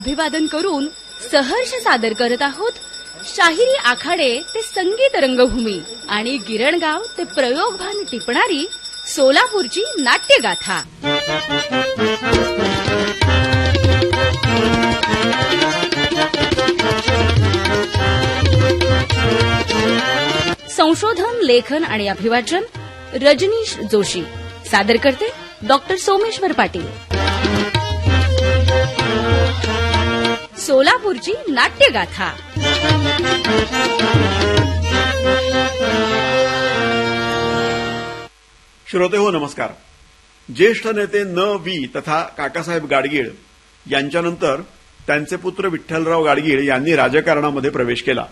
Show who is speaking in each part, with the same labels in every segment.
Speaker 1: अभिवादन करून सहर्ष सादर करत आहोत शाहिरी आखाडे ते संगीत रंगभूमी आणि गिरणगाव ते प्रयोगभान टिपणारी सोलापूरची नाट्यगाथा। संशोधन, लेखन आणि अभिवाचन रजनीश जोशी। सादर करते डॉक्टर सोमेश्वर पाटील। सोलापूरची नाट्यगाथा।
Speaker 2: श्रोतेहो नमस्कार। ज्येष्ठ नेते न वी तथा काकासाहेब गाडगीळ यांच्यानंतर त्यांचे पुत्र विठ्ठलराव गाडगीळ यांनी राजकारणामध्ये प्रवेश केला।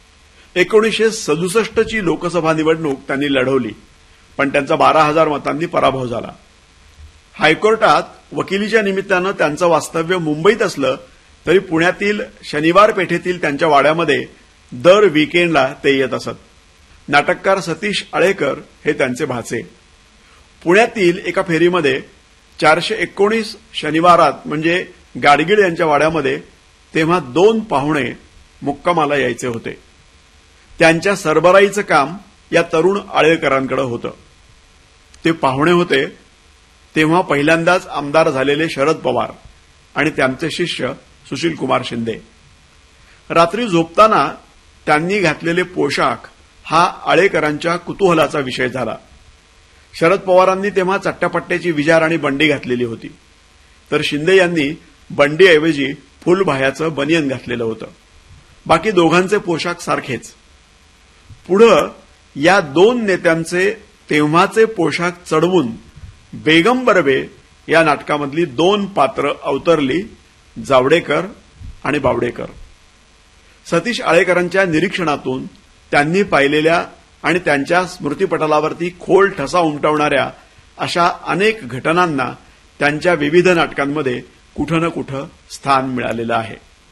Speaker 2: 1967 ची लोकसभा निवडणूक त्यांनी लढवली, पण त्यांचा 12,000 मतांनी पराभव झाला। हायकोर्टात वकिलीच्या निमित्तानं त्यांचं वास्तव्य मुंबईत असलं तरी पुण्यातील शनिवार पेठेतील त्यांच्या वाड्यामध्ये दर वीकेंडला ते येत असत। नाटककार सतीश आळेकर हे त्यांचे भाचे। पुण्यातील एका फेरीमध्ये 419 शनिवारात म्हणजे गाडगीळ यांच्या वाड्यामध्ये तेव्हा 2 पाहुणे मुक्कामाला यायचे होते। त्यांच्या सरबराईचं काम या तरुण आळेकरांकडे होतं। ते पाहुणे होते तेव्हा पहिल्यांदाच आमदार झालेले शरद पवार आणि त्यांचे शिष्य सुशील कुमार शिंदे। रात्री झोपताना त्यांनी घातलेले पोशाख हा आळेकरांच्या कुतूहलाचा विषय झाला। शरद पवारांनी तेव्हा चट्ट्यापट्ट्याची विजार आणि बंडी घातलेली होती, तर शिंदे यांनी बंडीऐवजी फुलबाह्याचं बनियन घातलेलं होतं। बाकी दोघांचे पोशाख सारखेच। पुढं या 2 नेत्यांचे तेव्हाचे पोशाख चढवून बेगम बर्वे या नाटकामधली 2 पात्र अवतरली, जावडेकर आणि बावडेकर। सतीश आळेकरांच्या निरीक्षणातून त्यांनी पाहिलेल्या आणि त्यांच्या स्मृतिपटलावरती खोल ठसा उमटवणाऱ्या अशा अनेक घटनांना त्यांच्या विविध नाटकांमध्ये कुठं ना कुठं स्थान मिळालेलं आहे।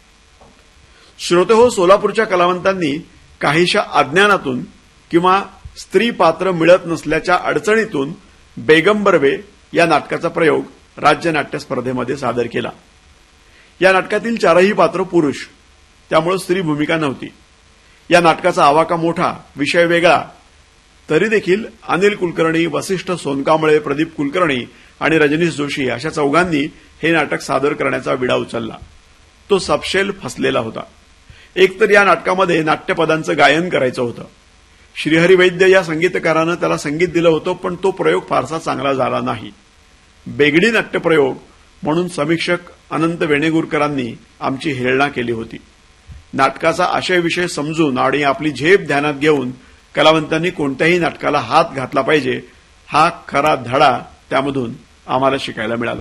Speaker 2: श्रोतेहो, सोलापूरच्या कलावंतांनी काहीशा अज्ञानातून किंवा स्त्री पात्र मिळत नसल्याच्या अडचणीतून बेगम बर्वे या नाटकाचा प्रयोग राज्य नाट्य स्पर्धेमध्ये सादर केला। या नाटकातील 4ही पात्र पुरुष, त्यामुळे स्त्री भूमिका नव्हती। या नाटकाचा आवाका मोठा, विषय वेगळा, तरी देखील अनिल कुलकर्णी, वसिष्ठ सोनकांबळे, प्रदीप कुलकर्णी आणि रजनीश जोशी अशा 4घांनी हे नाटक सादर करण्याचा विडा उचलला। तो सपशेल फसलेला होता। एकतर या नाटकामध्ये नाट्यपदांचं गायन करायचं होतं। श्रीहरी वैद्य या संगीतकारानं त्याला संगीत दिलं होतं, पण तो प्रयोग फारसा चांगला झाला नाही। बेगडी नाट्यप्रयोग म्हणून समीक्षक अनंत वेणेगुरकरांनी आमची हेळना केली होती। नाटकाचा आशय विषय समजून आणि आपली झेप ध्यानात घेऊन कलावंतांनी कोणत्याही नाटकाला हात घातला पाहिजे हा खरा धडा त्यामधून आम्हाला शिकायला मिळाला।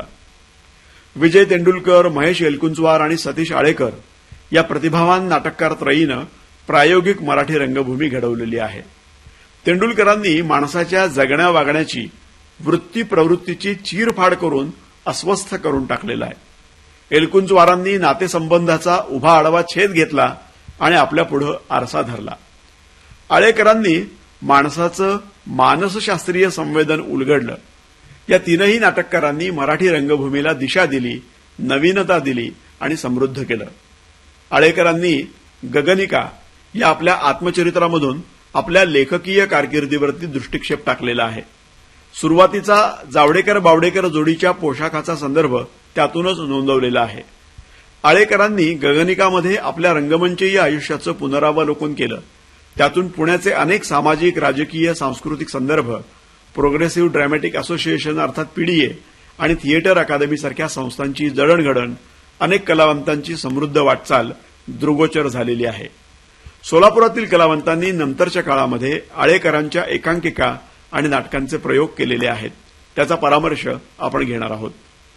Speaker 2: विजय तेंडुलकर, महेश एलकुंचवार आणि सतीश आळेकर या प्रतिभावान नाटककार त्रयीनं प्रायोगिक मराठी रंगभूमी घडवलेली आहे। तेंडुलकरांनी माणसाच्या जगण्या वागण्याची, वृत्ती प्रवृत्तीची चीरफाड करून अस्वस्थ करून टाकलेला आहे। एलकुंचवारांनी नातेसंबंधाचा उभा आडवा छेद घेतला आणि आपल्या पुढे आरसा धरला। आळेकरांनी माणसाचं मानसशास्त्रीय संवेदन उलगडलं। या 3ही नाटककारांनी मराठी रंगभूमीला दिशा दिली, नवीनता दिली आणि समृद्ध केलं। आळेकरांनी गगनिका या आपल्या आत्मचरित्रामधून आपल्या लेखकीय कारकिर्दीवरती दृष्टिक्षेप टाकलेला आहे। सुरुवातीचा जावडेकर बावडेकर जोडीच्या पोशाखाचा संदर्भ त्यातूनच नोंदवलेला आहे। आळेकरांनी गगनिकामध्ये आपल्या रंगमंचीय आयुष्याचं पुनरावलोकन केलं। त्यातून पुण्याचे अनेक सामाजिक, राजकीय, सांस्कृतिक संदर्भ, प्रोग्रेसिव्ह ड्रॅमॅटिक असोसिएशन अर्थात पीडीए आणि थिएटर अकादमी सारख्या संस्थांची जडणघडण, अनेक कलावंतांची समृद्ध वाटचाल दृगोचर झालेली आहे। सोलापुरातील कलावंतांनी नंतरच्या काळामध्ये आळेकरांच्या एकांकिका आणि नाटकांचे प्रयोग केलेले आहेत, त्याचा परामर्श आपण घेणार आहोत।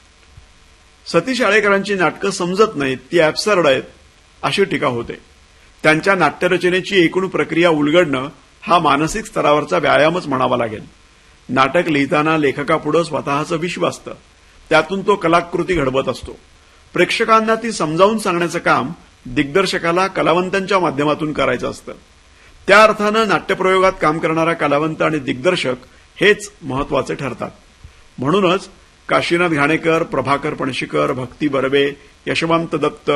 Speaker 2: सतीश आळेकरांची नाटकं समजत नाहीत, ती ॲब्सर्ड आहेत अशी टीका होते। त्यांच्या नाट्यरचनेची एकूण प्रक्रिया उलगडणं हा मानसिक स्तरावरचा व्यायामच म्हणावा लागेल। नाटक लिहिताना लेखकापुढे स्वतःचं विश्व असतं, त्यातून तो कलाकृती घडवत असतो। प्रेक्षकांना ती समजावून सांगण्याचं काम दिग्दर्शकाला कलावंतांच्या माध्यमातून करायचं असतं। त्या अर्थानं नाट्यप्रयोगात काम करणारा कलावंत आणि दिग्दर्शक हेच महत्वाचे ठरतात। म्हणूनच काशीनाथ घाणेकर, प्रभाकर पणशीकर, भक्ती बर्वे यशवंत दत्त